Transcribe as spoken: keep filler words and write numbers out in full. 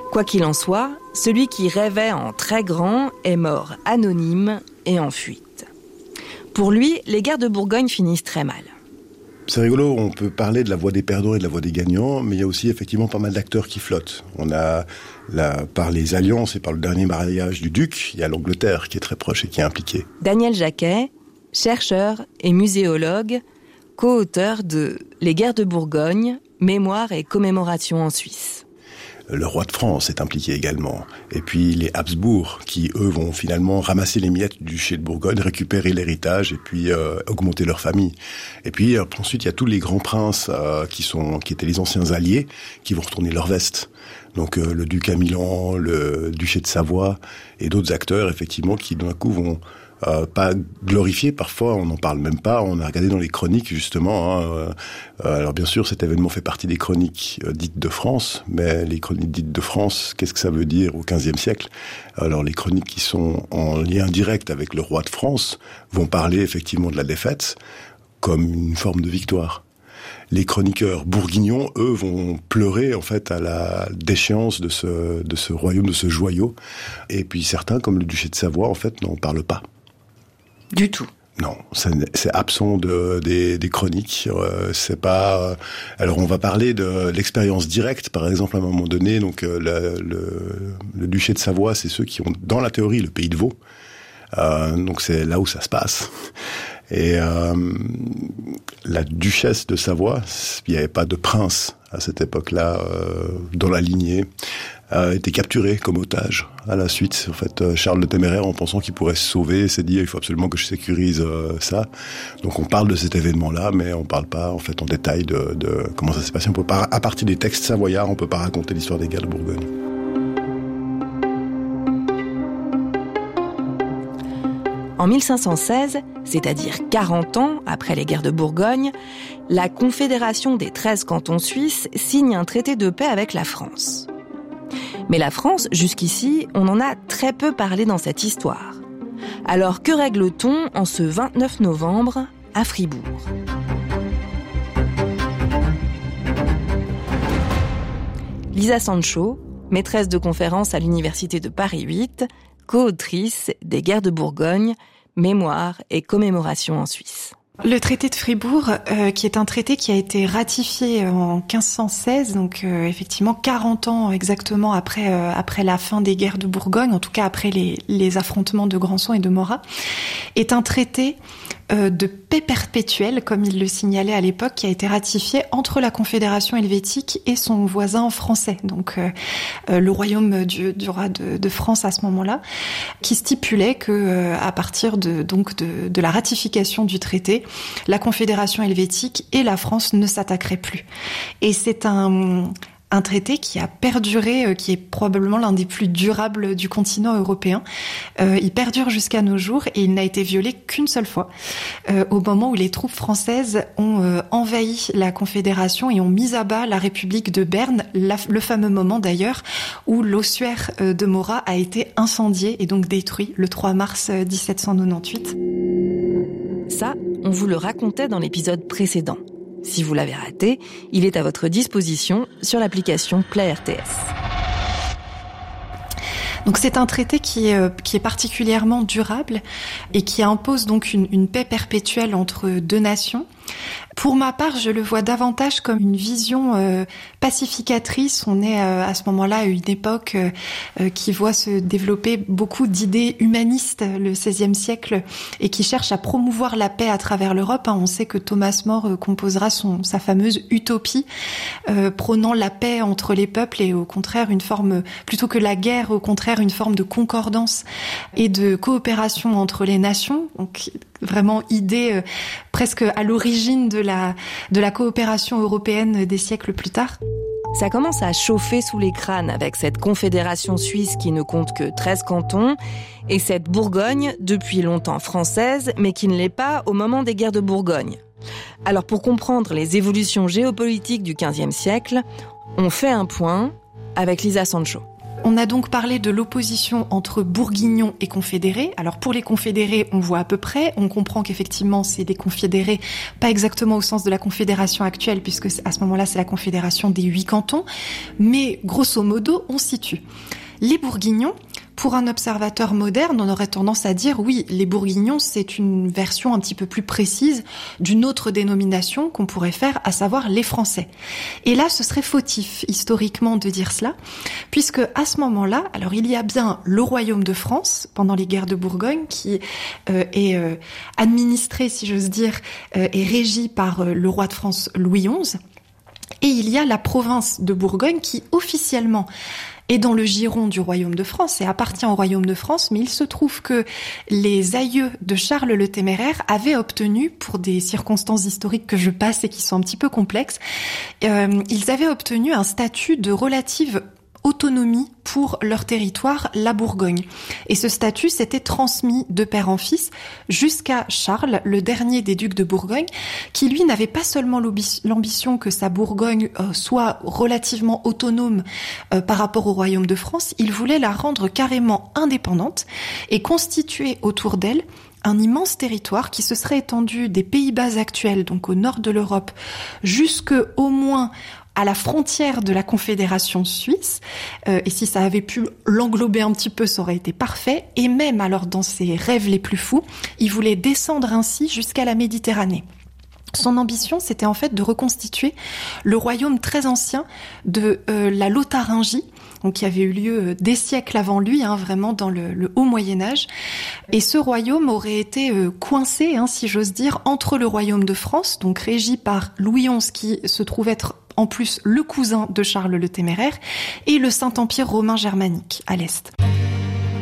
Quoi qu'il en soit, celui qui rêvait en très grand est mort anonyme et en fuite. Pour lui, les guerres de Bourgogne finissent très mal. C'est rigolo, on peut parler de la voie des perdants et de la voie des gagnants, mais il y a aussi effectivement pas mal d'acteurs qui flottent. On a, la, par les alliances et par le dernier mariage du duc, il y a l'Angleterre qui est très proche et qui est impliquée. Daniel Jacquet, chercheur et muséologue, co-auteur de « Les guerres de Bourgogne, mémoire et commémoration en Suisse ». Le roi de France est impliqué également. Et puis les Habsbourg, qui eux vont finalement ramasser les miettes du duché de Bourgogne, récupérer l'héritage et puis euh, augmenter leur famille. Et puis euh, ensuite il y a tous les grands princes euh, qui sont qui étaient les anciens alliés, qui vont retourner leur veste. Donc euh, le duc à Milan, le duché de Savoie et d'autres acteurs effectivement qui d'un coup vont Euh, pas glorifié, parfois on n'en parle même pas, on a regardé dans les chroniques justement, hein, euh, alors bien sûr cet événement fait partie des chroniques euh, dites de France, mais les chroniques dites de France, qu'est-ce que ça veut dire au quinzième siècle? Alors les chroniques qui sont en lien direct avec le roi de France vont parler effectivement de la défaite comme une forme de victoire. Les chroniqueurs bourguignons, eux, vont pleurer en fait à la déchéance de ce, de ce royaume, de ce joyau, et puis certains, comme le duché de Savoie, en fait, n'en parlent pas. Du tout. Non, c'est, c'est absent de, des, des chroniques. Euh, c'est pas. Euh, alors, on va parler de l'expérience directe, par exemple, à un moment donné. Donc, euh, le, le, le duché de Savoie, c'est ceux qui ont, dans la théorie, le pays de Vaud. Euh, donc, c'est là où ça se passe. Et euh, la duchesse de Savoie, il n'y avait pas de prince à cette époque-là euh, dans la lignée, a été capturé comme otage. À la suite, en fait, Charles le Téméraire, en pensant qu'il pourrait se sauver, s'est dit il faut absolument que je sécurise euh, ça. Donc on parle de cet événement-là, mais on parle pas en fait en détail de, de comment ça s'est passé. On peut pas, à partir des textes savoyards, on peut pas raconter l'histoire des guerres de Bourgogne. En mille cinq cent seize, c'est-à-dire quarante ans après les guerres de Bourgogne, la Confédération des treize cantons suisses signe un traité de paix avec la France. Mais la France, jusqu'ici, on en a très peu parlé dans cette histoire. Alors que règle-t-on en ce vingt-neuf novembre à Fribourg ? Lisa Sancho, maîtresse de conférence à l'Université de Paris huit, co-autrice des guerres de Bourgogne, mémoire et commémoration en Suisse. Le traité de Fribourg, euh, qui est un traité qui a été ratifié en quinze cent seize, donc euh, effectivement quarante ans exactement après euh, après la fin des guerres de Bourgogne, en tout cas après les, les affrontements de Granson et de Morat, est un traité euh, de paix perpétuelle, comme il le signalait à l'époque, qui a été ratifié entre la Confédération helvétique et son voisin français, donc euh, euh, le royaume du, du roi de, de France à ce moment-là, qui stipulait que euh, à partir de donc de, de la ratification du traité, la Confédération helvétique et la France ne s'attaqueraient plus. Et c'est un, un traité qui a perduré, qui est probablement l'un des plus durables du continent européen. Euh, il perdure jusqu'à nos jours et il n'a été violé qu'une seule fois, euh, au moment où les troupes françaises ont euh, envahi la Confédération et ont mis à bas la République de Berne, la, le fameux moment d'ailleurs où l'ossuaire euh, de Morat a été incendié et donc détruit le trois mars dix-sept cent quatre-vingt-dix-huit. Ça, on vous le racontait dans l'épisode précédent. Si vous l'avez raté, il est à votre disposition sur l'application Play R T S. Donc c'est un traité qui est, qui est particulièrement durable et qui impose donc une, une paix perpétuelle entre deux nations. Pour ma part, je le vois davantage comme une vision euh, pacificatrice. On est euh, à ce moment-là à une époque euh, qui voit se développer beaucoup d'idées humanistes, le seizième siècle, et qui cherche à promouvoir la paix à travers l'Europe. Hein. On sait que Thomas More euh, composera son, sa fameuse utopie, euh, prônant la paix entre les peuples et au contraire une forme, plutôt que la guerre, au contraire une forme de concordance et de coopération entre les nations. Donc vraiment idée euh, presque à l'origine de la, de la coopération européenne des siècles plus tard. Ça commence à chauffer sous les crânes avec cette confédération suisse qui ne compte que treize cantons et cette Bourgogne, depuis longtemps française, mais qui ne l'est pas au moment des guerres de Bourgogne. Alors pour comprendre les évolutions géopolitiques du quinzième siècle, on fait un point avec Lisa Sancho. On a donc parlé de l'opposition entre bourguignons et confédérés. Alors pour les confédérés, on voit à peu près, on comprend qu'effectivement c'est des confédérés, pas exactement au sens de la confédération actuelle, puisque à ce moment-là c'est la confédération des huit cantons, mais grosso modo on situe. Les bourguignons, pour un observateur moderne, on aurait tendance à dire oui, les bourguignons, c'est une version un petit peu plus précise d'une autre dénomination qu'on pourrait faire, à savoir les Français. Et là, ce serait fautif, historiquement, de dire cela, puisque à ce moment-là, alors il y a bien le royaume de France, pendant les guerres de Bourgogne, qui euh, est euh, administré, si j'ose dire, euh, et régi par euh, le roi de France Louis onze, et il y a la province de Bourgogne qui, officiellement, est dans le giron du royaume de France et appartient au royaume de France, mais il se trouve que les aïeux de Charles le Téméraire avaient obtenu, pour des circonstances historiques que je passe et qui sont un petit peu complexes, euh, ils avaient obtenu un statut de relative autonomie pour leur territoire, la Bourgogne. Et ce statut s'était transmis de père en fils jusqu'à Charles, le dernier des ducs de Bourgogne, qui lui n'avait pas seulement l'ambition que sa Bourgogne euh, soit relativement autonome euh, par rapport au royaume de France, il voulait la rendre carrément indépendante et constituer autour d'elle un immense territoire qui se serait étendu des Pays-Bas actuels, donc au nord de l'Europe, jusque au moins à la frontière de la Confédération suisse, euh, et si ça avait pu l'englober un petit peu, ça aurait été parfait, et même alors dans ses rêves les plus fous, il voulait descendre ainsi jusqu'à la Méditerranée. Son ambition, c'était en fait de reconstituer le royaume très ancien de euh, la Lotharingie, donc qui avait eu lieu des siècles avant lui, hein, vraiment dans le, le haut Moyen-Âge. Et ce royaume aurait été euh, coincé, hein, si j'ose dire, entre le royaume de France, donc régi par Louis onze, qui se trouve être en plus le cousin de Charles le Téméraire, et le Saint-Empire romain germanique à l'est.